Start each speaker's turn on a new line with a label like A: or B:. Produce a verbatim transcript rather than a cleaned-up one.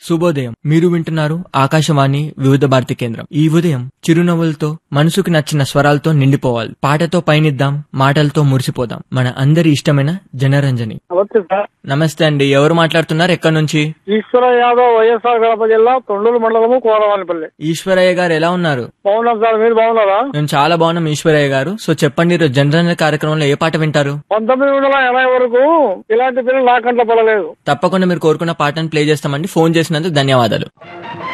A: శుభోదయం. మీరు వింటున్నారు ఆకాశవాణి వివిధ భారతి కేంద్రం. ఈ ఉదయం చిరునవ్వులతో మనసుకు నచ్చిన స్వరాలతో నిండిపోవాలి. పాటతో పయనిద్దాం, మాటలతో మురిసిపోదాం. మన అందరి ఇష్టమైన జనరంజని. నమస్తే అండి, ఎవరు మాట్లాడుతున్నారు, ఎక్కడి నుంచి?
B: ఈశ్వర యాదవ్, వైఎస్ఆర్ కడప జిల్లా, తొండూరు మండలము, కోరవానిపల్లి.
A: ఈశ్వరయ్య గారు ఎలా ఉన్నారు?
B: బాగున్నాం సార్, మీరు బాగున్నారా?
A: నేను చాలా బాగున్నాం ఈశ్వరయ్య గారు. సో చెప్పండి, ఈరోజు జనరంజన కార్యక్రమంలో ఏ పాట వింటారు?
B: పంతొమ్మిది వందల ఎనభై వరకు ఇలాంటి పిల్లలు నా కంట్లో పడలేదు.
A: తప్పకుండా మీరు కోరుకున్న పాటను ప్లే చేస్తామండి. ఫోన్ చేసినందుకు ధన్యవాదాలు.